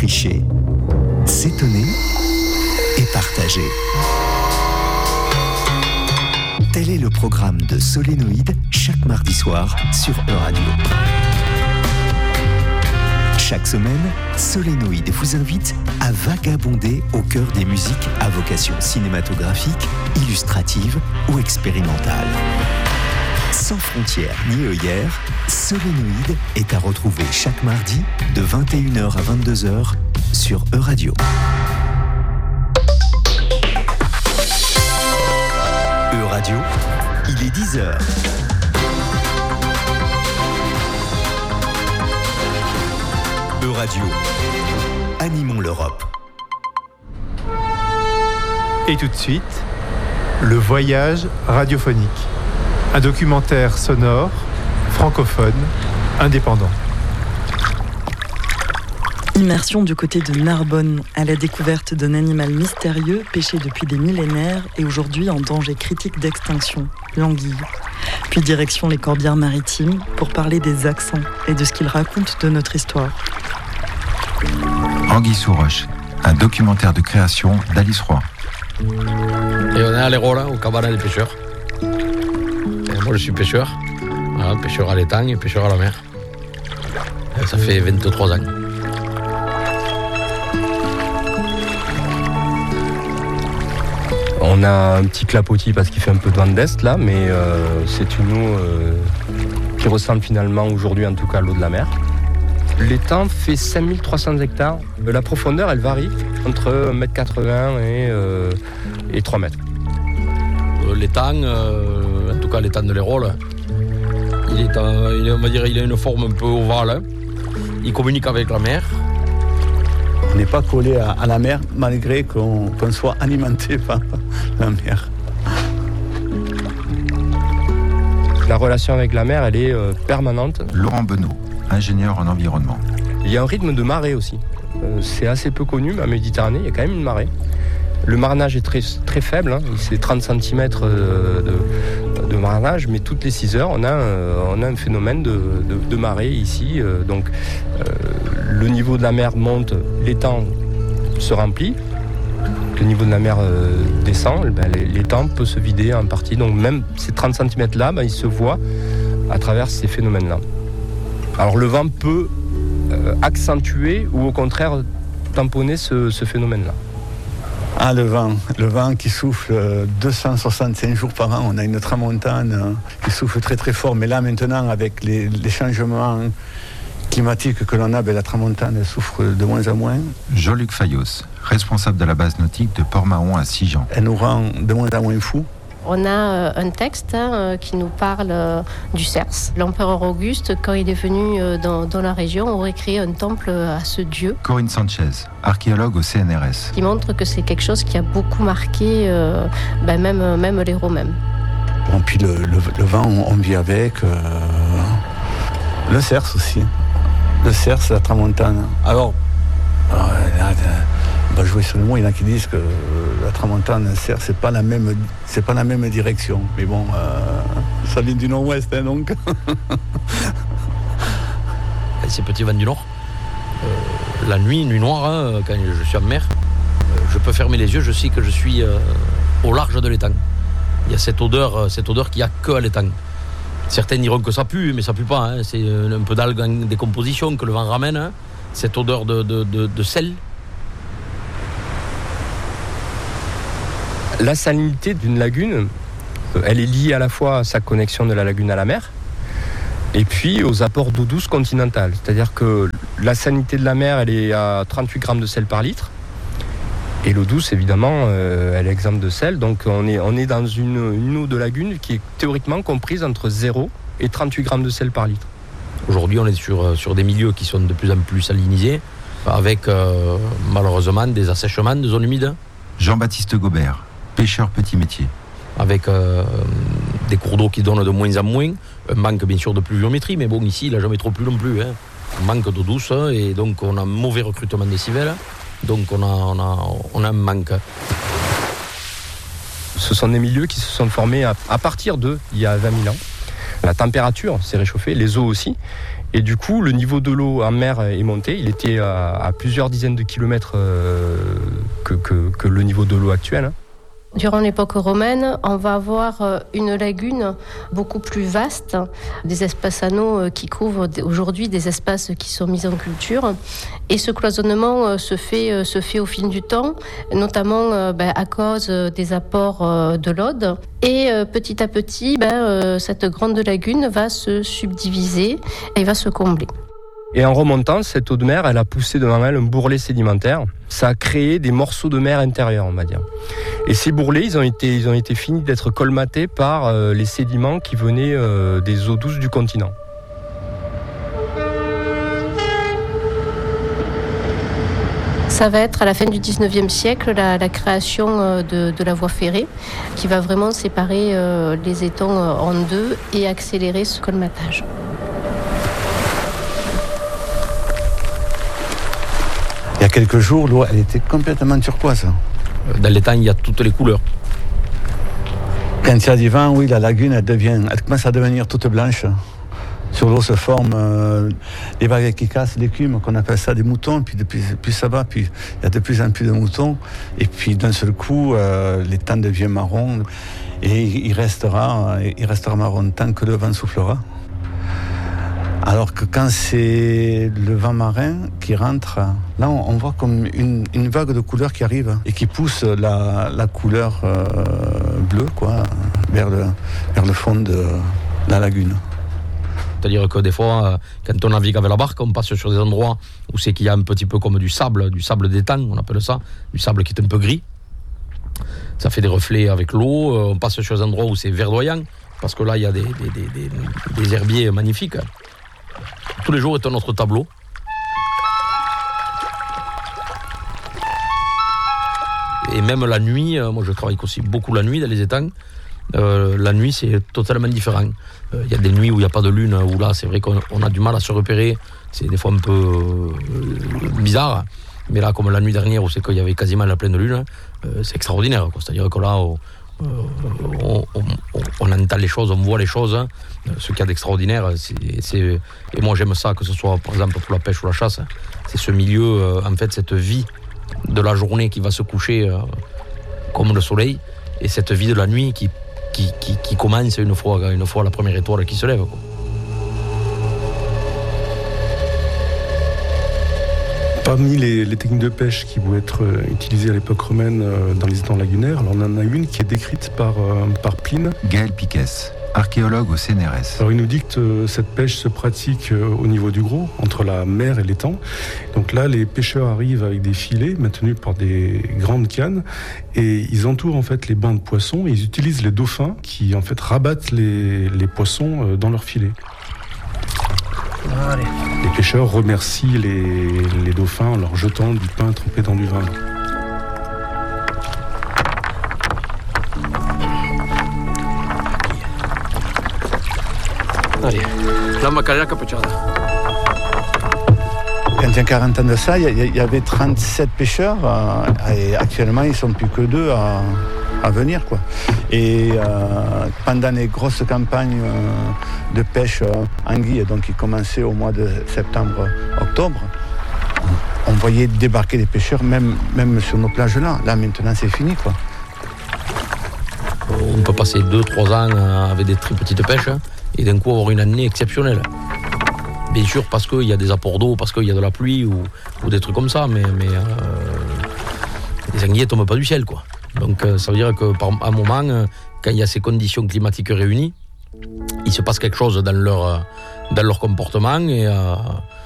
défricher, s'étonner et partager. Tel est le programme de Solénoïde chaque mardi soir sur Euradio. Chaque semaine, Solénoïde vous invite à vagabonder au cœur des musiques à vocation cinématographique, illustrative ou expérimentale. Sans frontières ni œillères, Solénoïde est à retrouver chaque mardi de 21h à 22h sur Euradio. Euradio, il est 10h. Euradio, animons l'Europe. Et tout de suite, le voyage radiophonique. Un documentaire sonore, francophone, indépendant. Immersion du côté de Narbonne, à la découverte d'un animal mystérieux pêché depuis des millénaires et aujourd'hui en danger critique d'extinction, l'anguille. Puis direction les Corbières maritimes pour parler des accents et de ce qu'ils racontent de notre histoire. Anguille sous roche, un documentaire de création d'Alice Roy. Et on est à l'Hérault, au cabaret des pêcheurs. Et moi je suis pêcheur, voilà, pêcheur à l'étang et pêcheur à la mer. Et ça fait 23 ans. On a un petit clapotis parce qu'il fait un peu de vent d'est là, mais c'est une eau qui ressemble finalement aujourd'hui en tout cas à l'eau de la mer. L'étang fait 5300 hectares. La profondeur elle varie entre 1,80 m et 3 mètres. L'étang, en tout cas l'étang de l'Hérault, on va dire il a une forme un peu ovale. Hein. Il communique avec la mer. On n'est pas collé à la mer malgré qu'on soit alimenté par la mer. La relation avec la mer, elle est permanente. Laurent Benot, ingénieur en environnement. Il y a un rythme de marée aussi. C'est assez peu connu, mais en Méditerranée, il y a quand même une marée. Le marnage est très, très faible, hein. C'est 30 cm de marnage, mais toutes les 6 heures, on a un phénomène de marée ici. Donc, le niveau de la mer monte, l'étang se remplit. Le niveau de la mer descend, l'étang peut se vider en partie. Donc, même ces 30 cm-là, ils se voient à travers ces phénomènes-là. Alors, le vent peut accentuer ou au contraire tamponner ce phénomène-là. Ah, le vent qui souffle 265 jours par an. On a une tramontane qui souffle très très fort. Mais là maintenant, avec les changements climatiques que l'on a, la tramontane elle souffre de moins en moins. Jean-Luc Fayos, responsable de la base nautique de Port-Mahon à Sigean. Elle nous rend de moins en moins fous. On a un texte qui nous parle du Cerce. L'empereur Auguste, quand il est venu dans la région, aurait créé un temple à ce dieu. Corinne Sanchez, archéologue au CNRS. Qui montre que c'est quelque chose qui a beaucoup marqué même l'Hérault même. Bon, puis le vent, on vit avec. Le Cerce aussi. Le Cerce, la tramontane. Alors, là, on va jouer sur le mot, il y en a qui disent que la tramontane, certes, c'est pas la même direction. Mais bon, ça vient du nord-ouest, hein, donc. Ces petits vents du nord, la nuit noire, quand je suis en mer, je peux fermer les yeux, je sais que je suis au large de l'étang. Il y a cette odeur qu'il n'y a que à l'étang. Certains diront que ça pue, mais ça pue pas. Hein. C'est un peu d'algues en décomposition que le vent ramène. Hein. Cette odeur de sel. La salinité d'une lagune, elle est liée à la fois à sa connexion de la lagune à la mer et puis aux apports d'eau douce continentale. C'est-à-dire que la salinité de la mer, elle est à 38 grammes de sel par litre. Et l'eau douce, évidemment, elle est exempte de sel. Donc on est dans une eau de lagune qui est théoriquement comprise entre 0 et 38 grammes de sel par litre. Aujourd'hui, on est sur des milieux qui sont de plus en plus salinisés, avec malheureusement des assèchements de zones humides. Jean-Baptiste Gobert, pêcheur petit métier. Avec des cours d'eau qui donnent de moins en moins, un manque bien sûr de pluviométrie, mais bon, ici, il n'a jamais trop plu non plus. Hein. Un manque d'eau douce, et donc on a un mauvais recrutement des civelles, donc on a un manque. Ce sont des milieux qui se sont formés à partir d'il y a 20 000 ans. La température s'est réchauffée, les eaux aussi, Et du coup, le niveau de l'eau en mer est monté. Il était à plusieurs dizaines de kilomètres que le niveau de l'eau actuel, hein. Durant l'époque romaine, on va avoir une lagune beaucoup plus vaste, des espaces anneaux qui couvrent aujourd'hui des espaces qui sont mis en culture. Et ce cloisonnement se fait au fil du temps, notamment à cause des apports de l'Aude. Et petit à petit, cette grande lagune va se subdiviser et va se combler. Et en remontant, cette eau de mer, elle a poussé devant elle un bourrelet sédimentaire. Ça a créé des morceaux de mer intérieurs, on va dire. Et ces bourrelets, ils ont été finis d'être colmatés par les sédiments qui venaient des eaux douces du continent. Ça va être à la fin du 19e siècle la création de la voie ferrée qui va vraiment séparer les étangs en deux et accélérer ce colmatage. Il y a quelques jours, l'eau, elle était complètement turquoise. Dans l'étang, il y a toutes les couleurs. Quand il y a du vent, oui, la lagune, elle commence à devenir toute blanche. Sur l'eau se forment des vagues qui cassent, l'écume, qu'on appelle ça des moutons. Puis plus ça va, puis il y a de plus en plus de moutons. Et puis d'un seul coup, l'étang devient marron. Et il restera marron tant que le vent soufflera. Alors que quand c'est le vent marin qui rentre, là on voit comme une vague de couleurs qui arrive et qui pousse la couleur bleue vers le fond de la lagune. C'est-à-dire que des fois, quand on navigue avec la barque, on passe sur des endroits où c'est qu'il y a un petit peu comme du sable d'étang, on appelle ça, du sable qui est un peu gris. Ça fait des reflets avec l'eau. On passe sur des endroits où c'est verdoyant, parce que là il y a des herbiers magnifiques. Tous les jours est un autre tableau. Et même la nuit, moi je travaille aussi beaucoup la nuit dans les étangs. La nuit c'est totalement différent. Il y a des nuits où il n'y a pas de lune, où là c'est vrai qu'on a du mal à se repérer. C'est des fois un peu bizarre. Mais là, comme la nuit dernière où c'est qu'il y avait quasiment la pleine lune, c'est extraordinaire. C'est-à-dire que là, on entend les choses, on voit les choses. Ce qu'il y a d'extraordinaire, et moi j'aime ça, que ce soit par exemple pour la pêche ou la chasse, c'est ce milieu, en fait, cette vie de la journée qui va se coucher comme le soleil, et cette vie de la nuit qui commence une fois la première étoile qui se lève, quoi. Parmi les techniques de pêche qui vont être utilisées à l'époque romaine dans les étangs lagunaires, alors on en a une qui est décrite par Pline. Gaël Piquès, archéologue au CNRS. Alors il nous dit que cette pêche se pratique au niveau du Gros, entre la mer et l'étang. Donc là, les pêcheurs arrivent avec des filets maintenus par des grandes cannes et ils entourent en fait les bancs de poissons et ils utilisent les dauphins qui en fait rabattent les poissons dans leurs filets. Allez. Les pêcheurs remercient les dauphins en leur jetant du pain trempé dans du vin. Allez, la macalera capuchada. Quand il y a 40 ans de ça, il y avait 37 pêcheurs et actuellement ils ne sont plus que 2 à venir, quoi. Et pendant les grosses campagnes de pêche anguille, donc qui commençaient au mois de septembre-octobre, on voyait débarquer des pêcheurs même sur nos plages là. Là maintenant c'est fini, quoi. On peut passer 2-3 ans avec des très petites pêches et d'un coup avoir une année exceptionnelle. Bien sûr parce qu'il y a des apports d'eau, parce qu'il y a de la pluie ou des trucs comme ça, mais les anguilles ne tombent pas du ciel, quoi. Donc ça veut dire qu'à un moment, quand il y a ces conditions climatiques réunies, il se passe quelque chose dans leur comportement et